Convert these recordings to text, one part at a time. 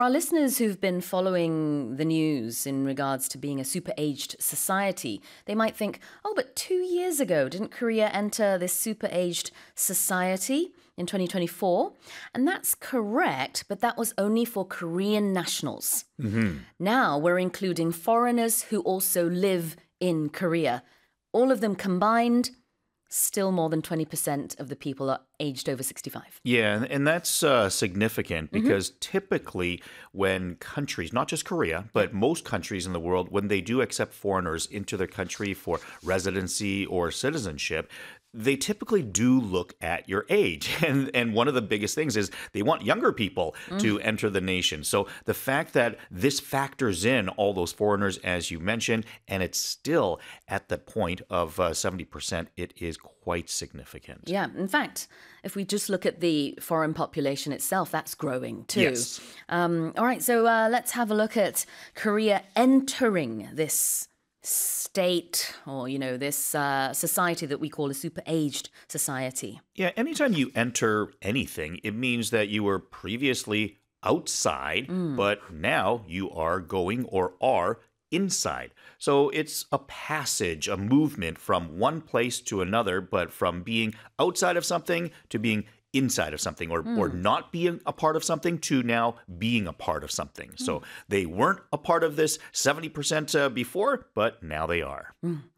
Our listeners who've been following the news in regards to being a super-aged society, they might think, oh, but 2 years ago, didn't Korea enter this super-aged society in 2024? And that's correct, but that was only for Korean nationals. Now we're including foreigners who also live in Korea. All of them combined, still more than 20% of the people are aged over 65. Yeah, and that's significant because typically when countries, not just Korea, but most countries in the world, when they do accept foreigners into their country for residency or citizenship, they typically do look at your age. And one of the biggest things is they want younger people to enter the nation. So the fact that this factors in all those foreigners, as you mentioned, and it's still at the point of 70%, it is quite significant. Yeah, in fact, if we just look at the foreign population itself, that's growing too. Yes. All right, so let's have a look at Korea entering this state or, this society that we call a super-aged society. Yeah, anytime you enter anything, it means that you were previously outside, but now you are going or are inside. So it's a passage, a movement from one place to another, but from being outside of something to being inside of something or not being a part of something to now being a part of something. So they weren't a part of this 70% before, but now they are.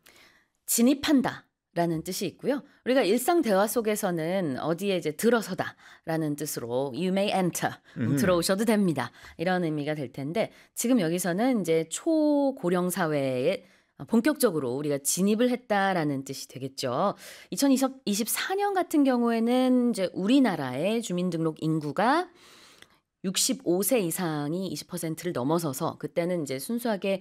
진입한다 라는 뜻이 있고요. 우리가 일상 대화 속에서는 어디에 이제 들어서다 라는 뜻으로 you may enter, 들어오셔도 됩니다. 이런 의미가 될 텐데 지금 여기서는 이제 초고령 사회에 본격적으로 우리가 진입을 했다라는 뜻이 되겠죠. 2024년 같은 경우에는 이제 우리나라의 주민등록 인구가 65세 이상이 20%를 넘어서서 그때는 이제 순수하게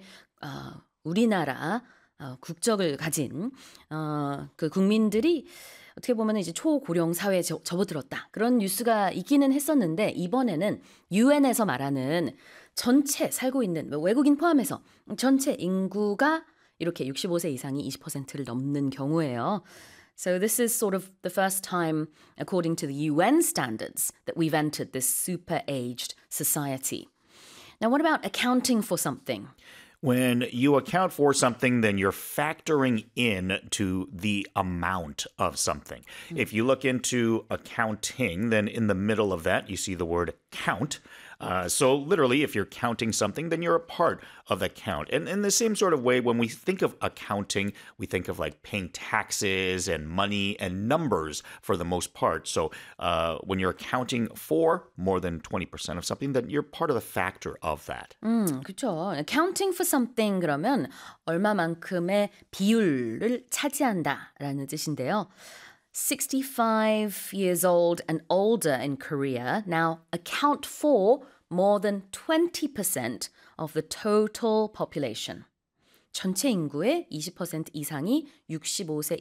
우리나라 국적을 가진 그 국민들이 어떻게 보면 이제 초고령 사회에 접어들었다. 그런 뉴스가 있기는 했었는데 이번에는 유엔에서 말하는 전체 살고 있는 외국인 포함해서 전체 인구가 이렇게 65세 이상이 20%를 넘는 경우예요. So this is sort of the first time, according to the UN standards, that we've entered this super-aged society. Now, what about accounting for something? When you account for something, then you're factoring in to the amount of something. If you look into accounting, then in the middle of that, you see the word count. So literally, if you're counting something, then you're a part of the count. And in the same sort of way, when we think of accounting, we think of like paying taxes and money and numbers for the most part. So when you're accounting for more than 20% of something, then you're part of the factor of that. 그렇죠. Accounting for something 그러면 얼마만큼의 비율을 차지한다라는 뜻인데요. 65 years old and older in Korea now account for more than 20% of the total population. 전체 인구의 20% 이상이 65세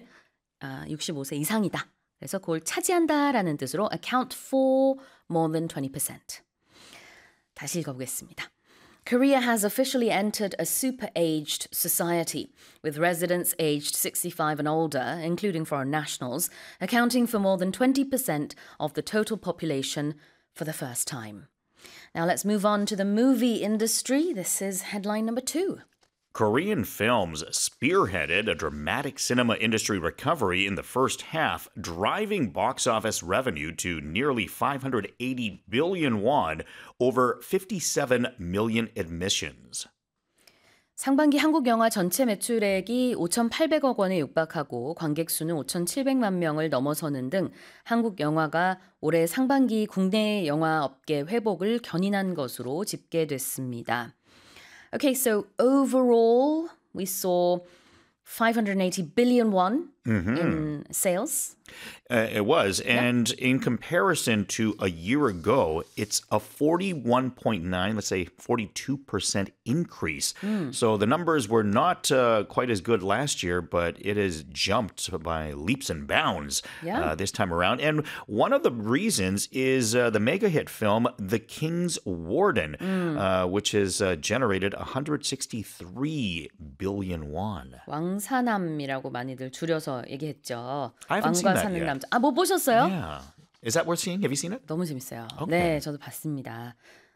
이상이다. 그래서 그걸 차지한다라는 뜻으로 account for more than 20%. 다시 읽어보겠습니다. Korea has officially entered a super-aged society, with residents aged 65 and older, including foreign nationals, accounting for more than 20% of the total population for the first time. Now let's move on to the movie industry. This is headline number 2. Korean films spearheaded a dramatic cinema industry recovery in the first half, driving box office revenue to nearly 580 billion won, over 57 million admissions. 상반기 한국 영화 전체 매출액이 5,800억 원에 육박하고 관객 수는 5,700만 명을 넘어서는 등 한국 영화가 올해 상반기 국내 영화 업계 회복을 견인한 것으로 집계됐습니다. Okay, so overall, we saw 580 billion won in sales. It was. And in comparison to a year ago, it's a 41.9, let's say 42% increase. So the numbers were not quite as good last year, but it has jumped by leaps and bounds this time around. And one of the reasons is the mega hit film, The King's Warden, which has generated 163 billion won. 왕사남이라고 많이들 줄여서 얘기했죠. I haven't seen that 사는 yet. 남자. 못 보셨어요? Yeah. Is that worth seeing? Have you seen it? 너무 재밌어요. Okay. 네, 저도 봤습니다.